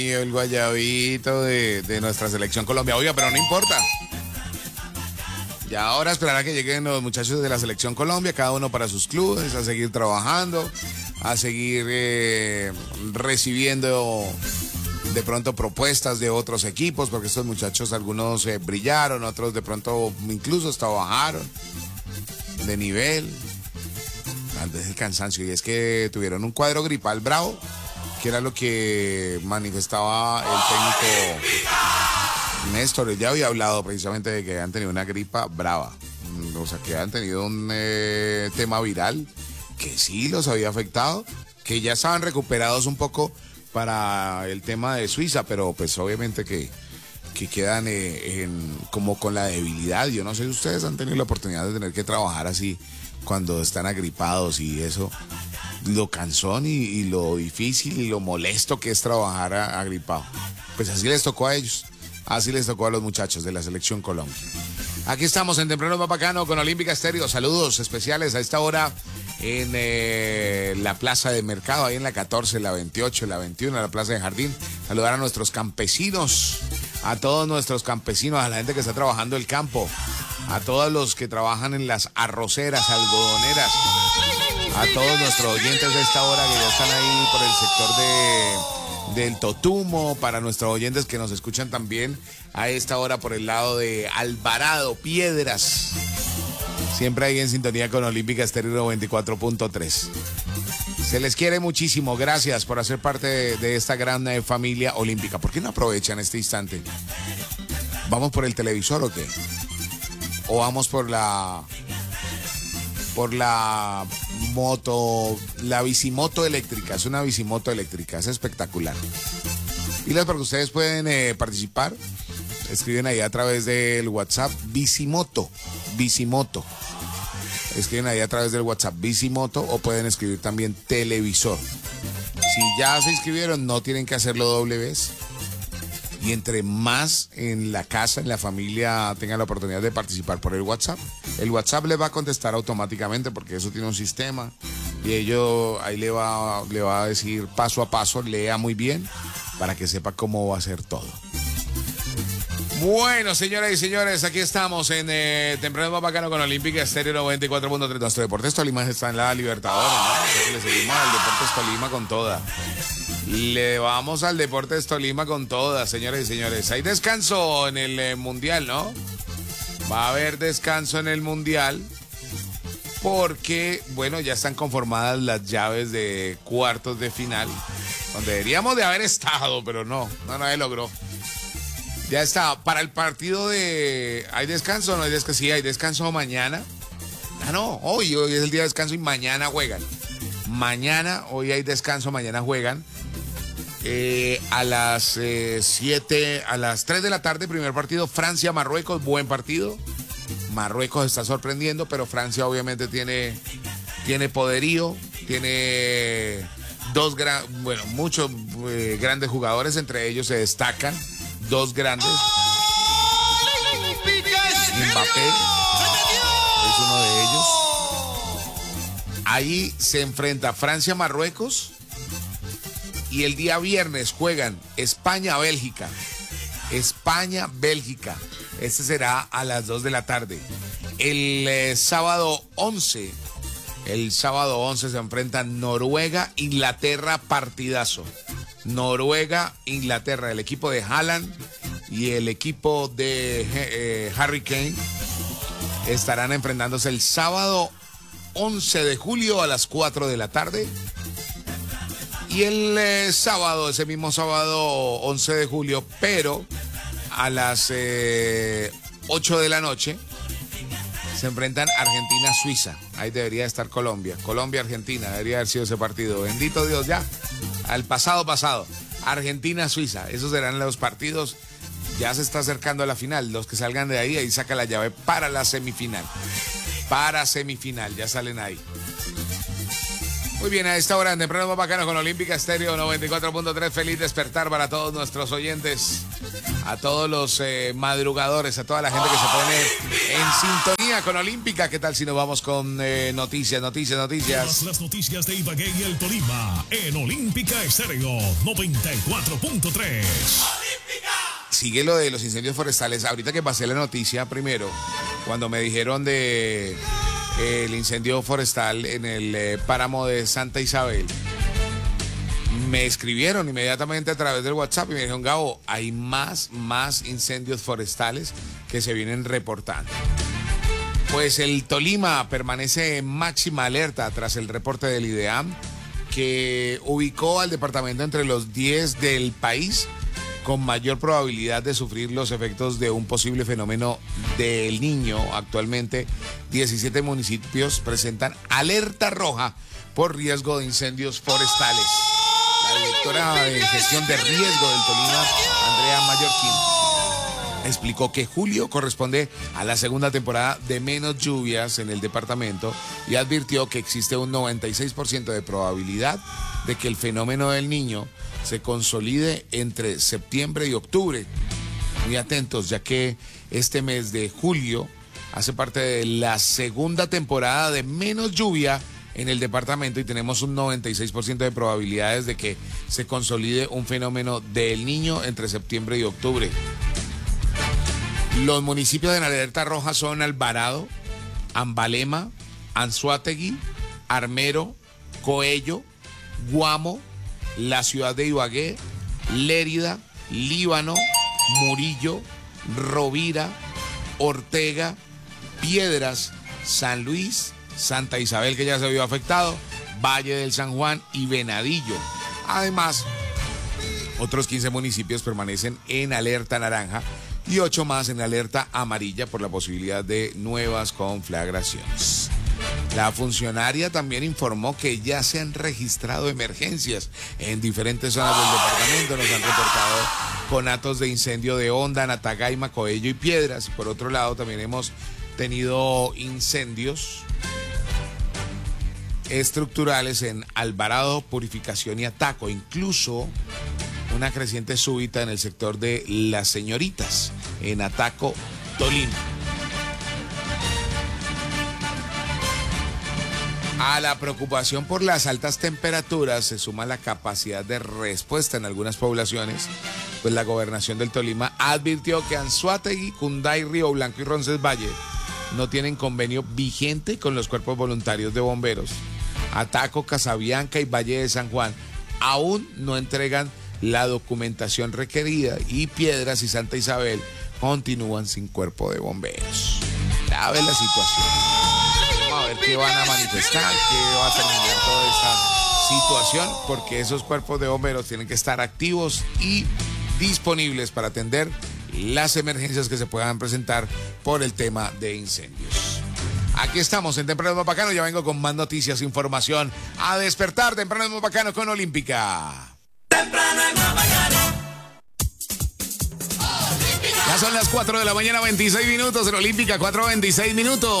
Y el guayabito de nuestra selección Colombia. Oiga, pero no importa. Ya ahora esperará que lleguen los muchachos de la selección Colombia, cada uno para sus clubes, a seguir trabajando, a seguir recibiendo de pronto propuestas de otros equipos, porque estos muchachos algunos brillaron, otros de pronto incluso hasta bajaron de nivel. Tal vez el cansancio, y es que tuvieron un cuadro gripal bravo, que era lo que manifestaba el técnico Néstor. Él ya había hablado precisamente de que han tenido una gripa brava, o sea, que han tenido un tema viral que sí los había afectado, que ya estaban recuperados un poco para el tema de Suiza, pero pues obviamente que quedan como con la debilidad. Yo no sé si ustedes han tenido la oportunidad de tener que trabajar así cuando están agripados y eso, lo cansón y lo difícil y lo molesto que es trabajar agripado. Pues así les tocó a ellos, así les tocó a los muchachos de la selección Colombia. Aquí estamos en Temprano Más Bacano con Olímpica Estéreo. Saludos especiales a esta hora en la plaza de mercado, ahí en la 14, la 28, la 21, la plaza de Jardín. Saludar a nuestros campesinos, a todos nuestros campesinos, a la gente que está trabajando el campo, a todos los que trabajan en las arroceras, algodoneras, a todos nuestros oyentes de esta hora que ya están ahí por el sector del Totumo, para nuestros oyentes que nos escuchan también a esta hora por el lado de Alvarado, Piedras. Siempre ahí en sintonía con Olímpica Estéreo 94.3. Se les quiere muchísimo. Gracias por hacer parte de esta gran familia olímpica. ¿Por qué no aprovechan este instante? ¿Vamos por el televisor o qué? ¿O vamos por la moto, la bicimoto eléctrica? Es una bicimoto eléctrica, es espectacular. Pilas porque ustedes pueden participar. Escriben ahí a través del WhatsApp bicimoto. Escriben ahí a través del WhatsApp bicimoto, o pueden escribir también televisor. Si ya se inscribieron, no tienen que hacerlo doble vez. Y entre más en la casa, en la familia, tengan la oportunidad de participar por el WhatsApp, el WhatsApp les va a contestar automáticamente, porque eso tiene un sistema y ello ahí le va a decir paso a paso, lea muy bien para que sepa cómo va a ser todo. Bueno, señoras y señores, aquí estamos en Temprano Más Bacano con Olímpica Estéreo 94.3. Nuestro Deportes Tolima está en la Libertadores, ¿no? Le seguimos al Deportes Tolima con toda. Le vamos al Deportes Tolima con toda, señoras y señores. Hay descanso en el Mundial, ¿no? Va a haber descanso en el Mundial porque, bueno, ya están conformadas las llaves de cuartos de final, donde deberíamos de haber estado, pero no se logró. Ya está, para el partido de... ¿Hay descanso o no hay descanso? Sí, hay descanso mañana. No, hoy es el día de descanso y mañana juegan. Hoy hay descanso, mañana juegan. A las 7, a las 3 de la tarde, primer partido, Francia-Marruecos, buen partido. Marruecos está sorprendiendo, pero Francia obviamente tiene poderío, tiene muchos grandes jugadores, entre ellos se destacan dos grandes. Mbappé es uno de ellos. Ahí se enfrenta Francia-Marruecos y el día viernes juegan España-Bélgica. Este será a las 2 de la tarde. El sábado 11 se enfrentan Noruega-Inglaterra, partidazo. Noruega-Inglaterra, el equipo de Haaland y el equipo de Harry Kane estarán enfrentándose el sábado 11 de julio a las 4 de la tarde. Y el ese mismo sábado 11 de julio, pero a las 8 de la noche, se enfrentan Argentina-Suiza. Ahí debería estar Colombia. Colombia-Argentina, debería haber sido ese partido. Bendito Dios, ya. Al pasado. Argentina-Suiza. Esos serán los partidos. Ya se está acercando a la final. Los que salgan de ahí saca la llave para la semifinal. Ya salen ahí. Muy bien, a esta hora en Temprano Más Bacano con Olímpica Estéreo 94.3. Feliz despertar para todos nuestros oyentes, a todos los madrugadores, a toda la gente que se pone en sintonía con Olímpica. ¿Qué tal si nos vamos con noticias? Todas las noticias de Ibagué y el Tolima en Olímpica Estéreo 94.3. Sigue lo de los incendios forestales. Ahorita que pasé la noticia primero, cuando me dijeron de el incendio forestal en el páramo de Santa Isabel, me escribieron inmediatamente a través del WhatsApp y me dijeron: Gabo, hay más incendios forestales que se vienen reportando. Pues el Tolima permanece en máxima alerta tras el reporte del IDEAM, que ubicó al departamento entre los 10 del país con mayor probabilidad de sufrir los efectos de un posible fenómeno del Niño. Actualmente, 17 municipios presentan alerta roja por riesgo de incendios forestales. La directora de gestión de riesgo del Tolima, Andrea Mallorquín, explicó que julio corresponde a la segunda temporada de menos lluvias en el departamento y advirtió que existe un 96% de probabilidad de que el fenómeno del Niño se consolide entre septiembre y octubre. Muy atentos, ya que este mes de julio hace parte de la segunda temporada de menos lluvia en el departamento y tenemos un 96% de probabilidades de que se consolide un fenómeno del Niño entre septiembre y octubre. Los municipios en alerta roja son Alvarado, Ambalema, Anzoátegui, Armero, Coello, Guamo, la ciudad de Ibagué, Lérida, Líbano, Murillo, Rovira, Ortega, Piedras, San Luis, Santa Isabel, que ya se vio afectado, Valle del San Juan y Venadillo. Además, otros 15 municipios permanecen en alerta naranja y 8 más en alerta amarilla por la posibilidad de nuevas conflagraciones. La funcionaria también informó que ya se han registrado emergencias en diferentes zonas del departamento. Nos han reportado conatos de incendio de Honda, Natagaima, Coello y Piedras. Y por otro lado, también hemos tenido incendios estructurales en Alvarado, Purificación y Ataco. Incluso una creciente súbita en el sector de Las Señoritas, en Ataco, Tolima. A la preocupación por las altas temperaturas se suma la capacidad de respuesta en algunas poblaciones, pues la gobernación del Tolima advirtió que Anzoátegui, Cunday, Río Blanco y Roncesvalles no tienen convenio vigente con los cuerpos voluntarios de bomberos. Ataco, Casabianca y Valle de San Juan aún no entregan la documentación requerida y Piedras y Santa Isabel continúan sin cuerpo de bomberos. Grave la situación. Vamos a ver qué van a manifestar, qué va a terminar toda esta situación, porque esos cuerpos de bomberos tienen que estar activos y disponibles para atender las emergencias que se puedan presentar por el tema de incendios. Aquí estamos en Temprano Más Bacano, ya vengo con más noticias, información. A despertar, Temprano Más Bacano con Olímpica. Temprano es más bacano. Ya son las 4 de la mañana, 26 minutos en Olímpica, 4:26 minutos.